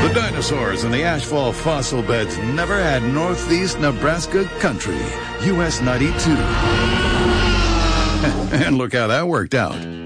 The dinosaurs in the Ashfall fossil beds never had northeast Nebraska country. US 92. And look how that worked out.